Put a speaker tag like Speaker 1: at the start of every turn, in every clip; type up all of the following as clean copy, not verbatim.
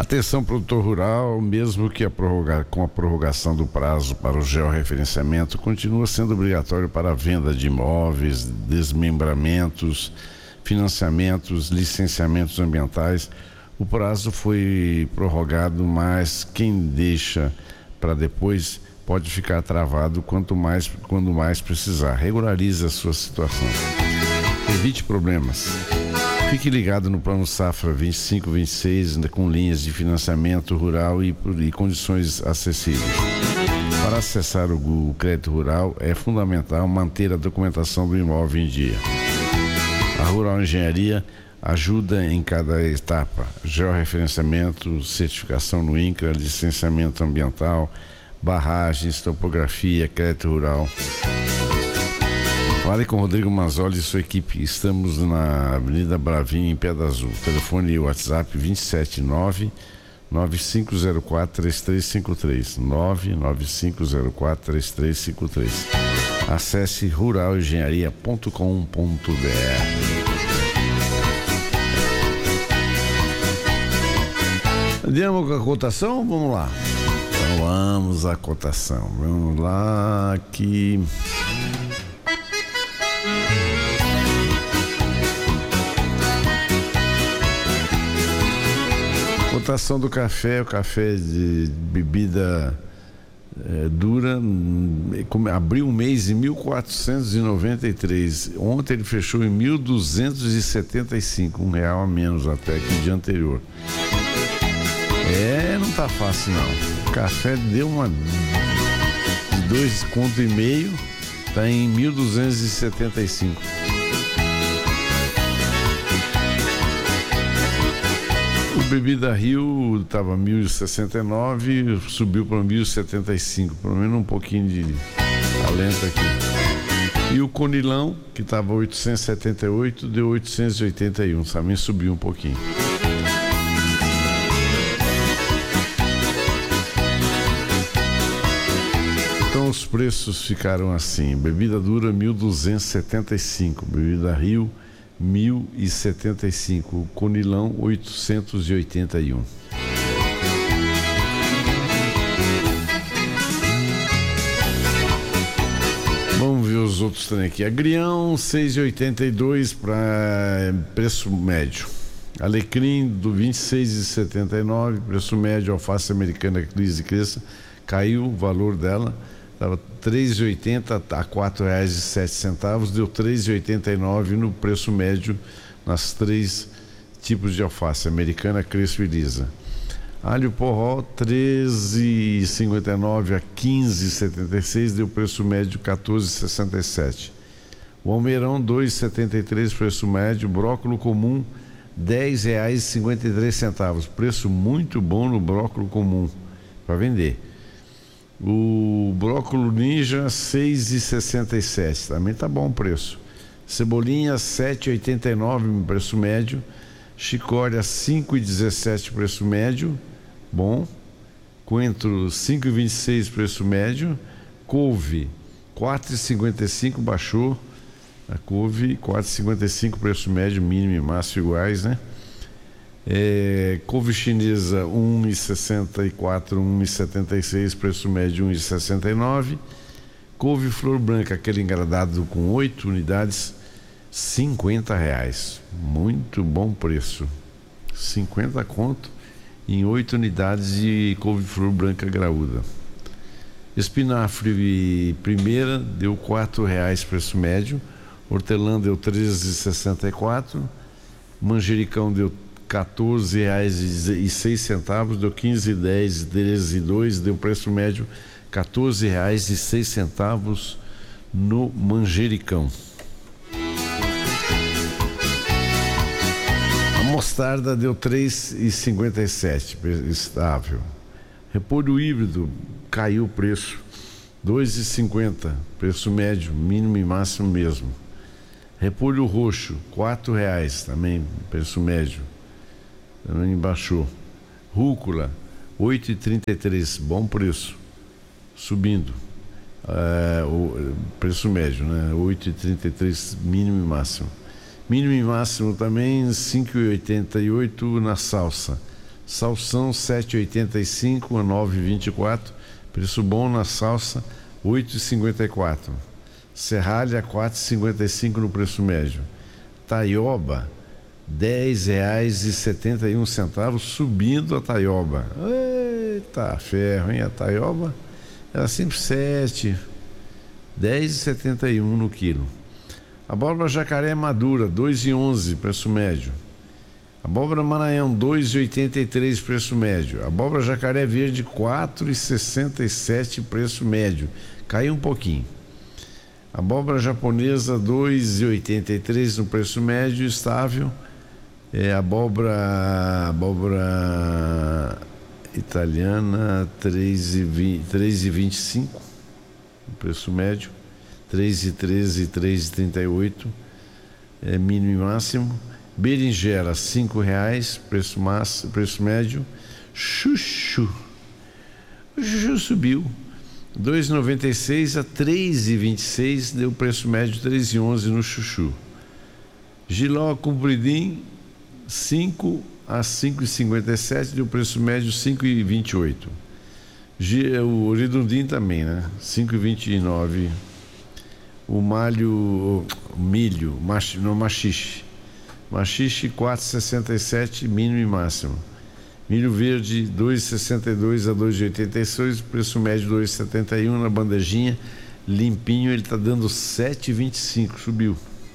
Speaker 1: Atenção, produtor rural, mesmo que com a prorrogação do prazo para o georreferenciamento, continua sendo obrigatório para a venda de imóveis, desmembramentos, financiamentos, licenciamentos ambientais. O prazo foi prorrogado, mas quem deixa para depois pode ficar travado quando mais precisar. Regularize a sua situação. Evite problemas. Fique ligado no Plano Safra 25-26 com linhas de financiamento rural e condições acessíveis. Para acessar o crédito rural é fundamental manter a documentação do imóvel em dia. A Rural Engenharia ajuda em cada etapa: georreferenciamento, certificação no INCRA, licenciamento ambiental, barragens, topografia, crédito rural. Fale com Rodrigo Mazzoli e sua equipe. Estamos na Avenida Bravinha, em Pedra Azul. Telefone e WhatsApp 279-9504-3353. 99504-3353. Acesse ruralengenharia.com.br. Demos com a cotação? Vamos lá. Então vamos à cotação. Vamos lá aqui. Cotação do café, o café de bebida dura, abriu um mês em 1.493. Ontem ele fechou em 1.275, R$1 a menos até que o dia anterior. Não tá fácil não. O café deu uma de 2,5 conto, tá em 1.275. O Bebida Rio estava 1.069, subiu para 1.075, pelo menos um pouquinho de alento aqui. E o Conilão, que estava 878, deu 881, também subiu um pouquinho. Então os preços ficaram assim: bebida dura 1.275, Bebida Rio 1.075, Conilão 881. Vamos ver os outros trem aqui. Agrião 6,82 para preço médio. Alecrim do 26,79, preço médio. Alface americana Cris e Cresça caiu o valor dela. Estava R$3,80 a R$4,07, deu R$3,89 no preço médio nas 3 tipos de alface, americana, crespo e lisa. Alho porró R$13,59 a R$15,76, deu preço médio R$14,67. O almeirão R$2,73, preço médio. Brócolis comum R$10,53, preço muito bom no brócolis comum para vender. O brócolis ninja R$6,67, também tá bom o preço. Cebolinha R$7,89, preço médio. Chicória R$5,17, preço médio, bom. Coentro R$5,26, preço médio. Couve R$4,55, baixou. A couve R$4,55, preço médio, mínimo e máximo iguais, né? Couve chinesa R$1,64, R$1,76, preço médio R$1,69. Couve flor branca, aquele engradado com 8 unidades, R$50. Muito bom preço. 50 conto em 8 unidades de couve flor branca graúda. Espinafre primeira deu R$4, preço médio. Hortelã deu R$13,64. Manjericão deu R$14,06, deu R$15,10, R$13,02, deu preço médio R$14,06 no manjericão. A mostarda deu R$3,57, estável. Repolho híbrido caiu o preço, R$2,50, preço médio, mínimo e máximo mesmo. Repolho roxo, R$4, também preço médio, também baixou. Rúcula, R$8,33, bom preço, subindo. O preço médio, né? R$8,33, mínimo e máximo. Mínimo e máximo também R$5,88 na salsa. Salsão 7,85 a 9,24. Preço bom na salsa 8,54. Serralha 4,55 no preço médio. Taioba R$10,71, subindo a taioba. Eita ferro, hein? A taioba era sempre 7, 10,71 no quilo. Abóbora jacaré madura 2,11, preço médio. Abóbora Maranhão 2,83, preço médio. Abóbora jacaré verde 4,67, preço médio. Caiu um pouquinho. Abóbora japonesa 2,83 no preço médio, estável. Abóbora italiana 3,25 no preço médio. 3,13 e 3,38 mínimo e máximo. Berinjela R$5, preço médio. Chuchu. O chuchu subiu 2,96 a 3,26, deu preço médio 3,11 no chuchu. Giló compridinho 5 a 5,57, deu preço médio 5,28. O redondinho também, né? 5,29. O milho, machixe 4,67, mínimo e máximo. Milho verde 2,62 a 2,86, preço médio 2,71 na bandejinha, limpinho, ele está dando 7,25, subiu.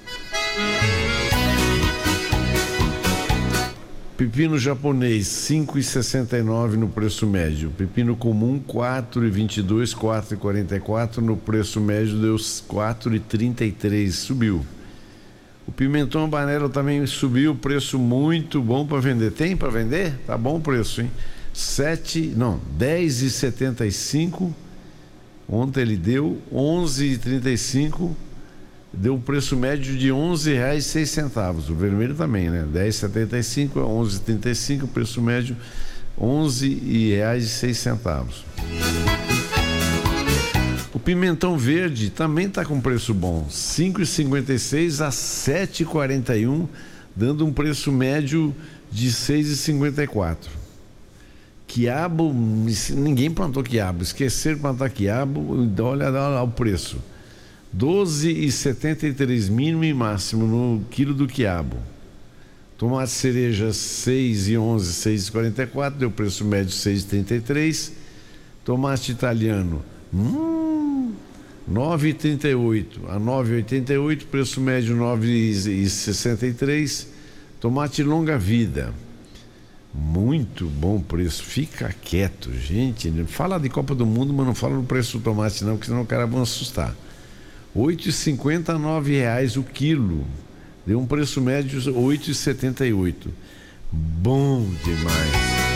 Speaker 1: Pepino japonês 5,69 no preço médio. Pepino comum 4,22, 4,44 no preço médio, deu 4,33, subiu. O pimentão habanero também subiu, preço muito bom para vender. Tem para vender? Tá bom o preço, hein? 10,75. Ontem ele deu 11,35. Deu um preço médio de R$11,06. O vermelho também, né? 10,75 a 11,35, preço médio R$11,06. O pimentão verde também está com preço bom, 5,56 a 7,41, dando um preço médio de 6,54. Quiabo, ninguém plantou quiabo, esqueceram de plantar quiabo, olha lá o preço. 12,73 mínimo e máximo no quilo do quiabo. Tomate cereja 6,11, 6,44, deu preço médio 6,33. Tomate italiano 9,38 a 9,88, preço médio 9,63. Tomate longa vida, muito bom preço. Fica quieto, gente. Fala de Copa do Mundo, mas não fala no preço do tomate não, porque senão o cara vai assustar. 8,50 a R$9 o quilo. Deu um preço médio 8,78. Bom demais.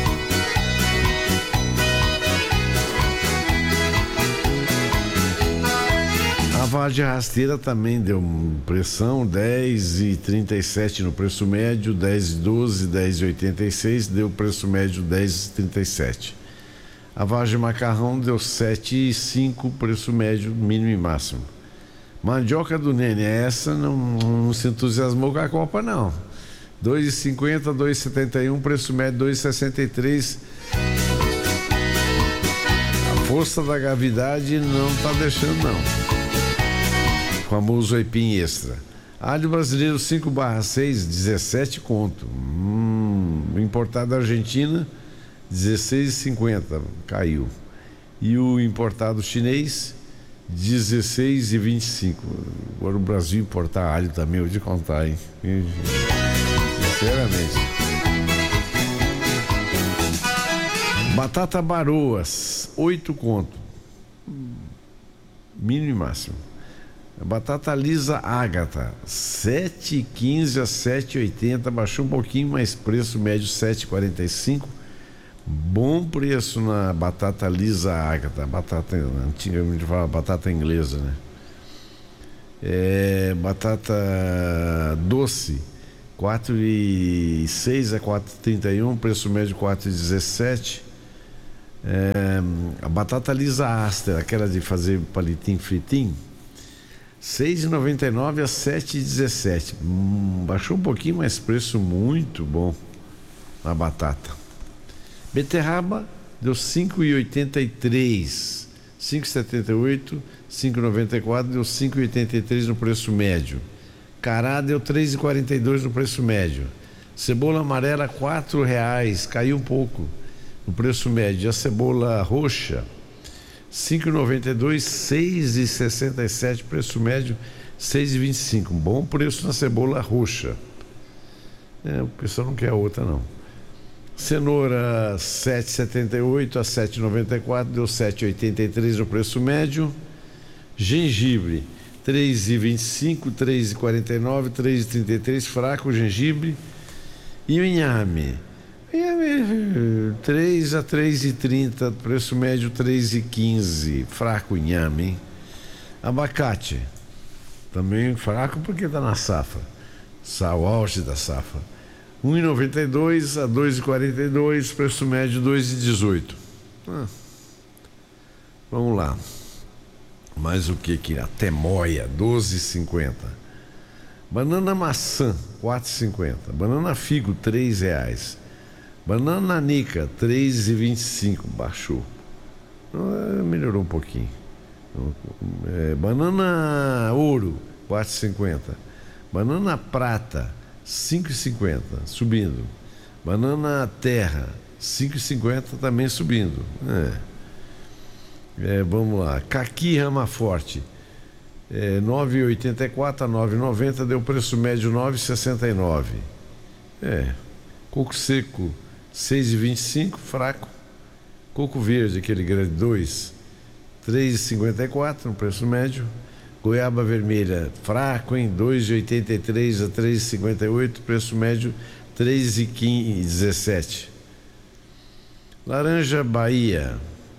Speaker 1: A vagem rasteira também deu pressão, 10,37 no preço médio, 10,12, 10,86, deu preço médio 10,37. A vagem macarrão deu 7,5, preço médio, mínimo e máximo. Mandioca do Nene, essa não se entusiasmou com a Copa, não. 2,50, 2,71, preço médio 2,63. A força da gravidade não tá deixando, não. O famoso aipim extra. Alho brasileiro 5/6, 17 conto. Importado da Argentina, 16,50, caiu. E o importado chinês, 16,25. Agora o Brasil importar alho também, eu vou te contar, hein? Sinceramente. Batata baroas, 8 conto. Mínimo e máximo. Batata lisa Ágata, 7,15 a 7,80, baixou um pouquinho, mas preço médio 7,45. Bom preço na batata lisa Ágata, batata antigamente falava batata inglesa, né? Batata doce 4,06 a 4,31, preço médio 4,17. A batata lisa Aster, aquela de fazer palitinho fritinho, 6,99 a 7,17. Baixou um pouquinho, mas preço muito bom na batata. Beterraba deu 5,83. 5,78, 5,94 deu 5,83 no preço médio. Cará deu 3,42 no preço médio. Cebola amarela R$4, caiu um pouco no preço médio. A cebola roxa 5,92, 6,67 preço médio, 6,25. Bom preço na cebola roxa. O pessoal não quer outra não. Cenoura 7,78 a 7,94 deu 7,83 no preço médio. Gengibre 3,25, 3,49, 3,33 fraco o gengibre. E o inhame 3 a 3,30, preço médio 3,15, fraco o inhame, hein? Abacate também fraco porque está na safra, o auge da safra, 1,92 a 2,42, preço médio 2,18. Vamos lá, mais o que? A temoia 12,50. Banana maçã, R$4,50. Banana figo, R$3. Banana nanica, R$3,25. Baixou. Melhorou um pouquinho. Banana ouro, R$4,50. Banana prata, R$5,50. Subindo. Banana terra, R$5,50. Também subindo. Vamos lá. Caqui rama forte. 9,84 a 9,90 deu preço médio 9,69. Coco seco 6,25, fraco. Coco verde, aquele grande 2, 3,54 no preço médio. Goiaba vermelha, fraco, hein? 2,83 a 3,58, preço médio 3,17. Laranja Bahia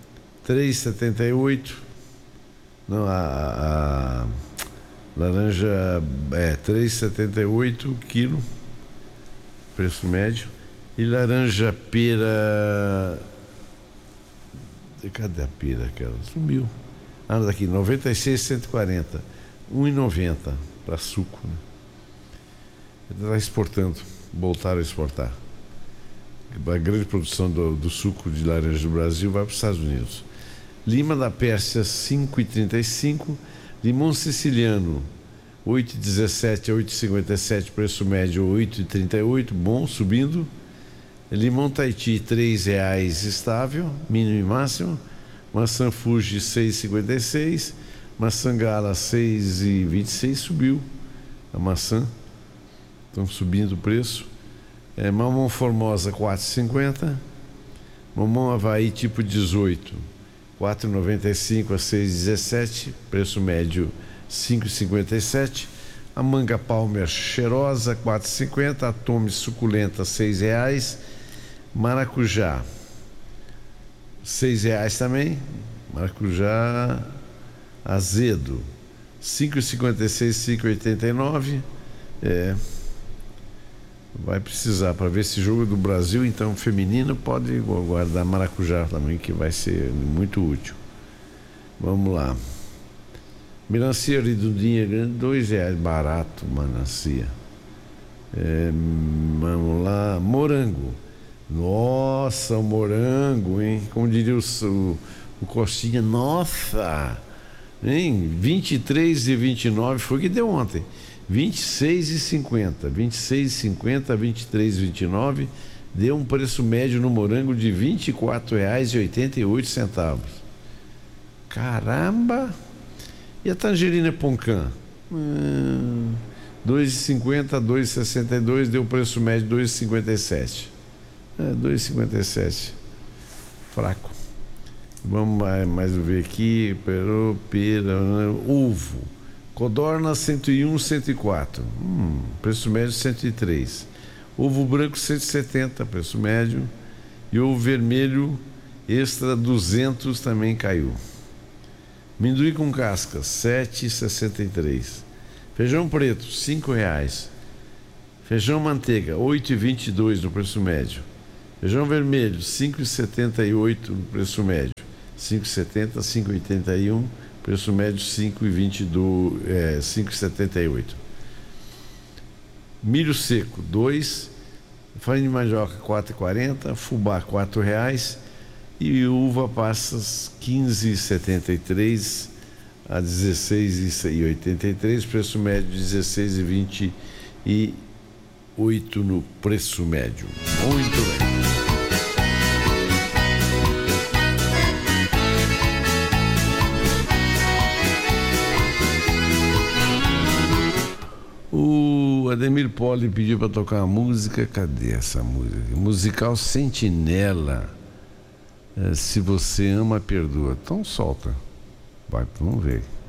Speaker 1: 3,78. Não, a laranja 3,78 quilo, preço médio. E laranja pera, cadê a pera aquela? Sumiu. Daqui, 96,140, 1,90 para suco, né? Está exportando, voltaram a exportar. A grande produção do suco de laranja do Brasil vai para os Estados Unidos. Lima da Pérsia 5,35, limão siciliano 8,17 a 8,57, preço médio 8,38, bom, subindo. Limão Tahiti R$3 estável, mínimo e máximo. Maçã Fuji 6,56, maçã Gala 6,26, subiu a maçã, estão subindo o preço. Mamão Formosa 4,50, mamão Havaí tipo 18, 4,95 a 6,17, preço médio 5,57. A manga Palmer cheirosa 4,50, a Tome suculenta R$6. Maracujá R$6 também. Maracujá azedo 5,56, 5,89. Vai precisar para ver esse jogo do Brasil, então feminino, pode guardar maracujá também, que vai ser muito útil. Vamos lá. Melancia redondinha grande, R$2, barato, melancia. Vamos lá, morango. Nossa, o morango, hein? Como diria o Costinha, nossa, hein? 23,29 foi o que deu ontem. 26,50, 26,50 a 23,29, deu um preço médio no morango de R$24,88. Caramba! E a tangerina Poncã? 2,50 a 2,62, deu preço médio 2,57. 2,57. Fraco. Vamos mais ver aqui. Pera, uvo. Codorna 101, 104. Preço médio 103. Ovo branco 170, preço médio. E ovo vermelho extra 200 também caiu. Minduí com casca 7,63. Feijão preto R$5. Feijão manteiga 8,22 no preço médio. Feijão vermelho 5,78 no preço médio. 5,70, 5,81, preço médio 5,78. Milho seco 2, farinha de mandioca R$ 4,40, fubá R$ 4,00 e uva passas 15,73 a 16,83, preço médio 16,28 no preço médio. Muito bem. O Ademir Poli pediu para tocar uma música. Cadê essa música? Musical Sentinela. Se você ama, perdoa. Então solta. Vai, vamos ver.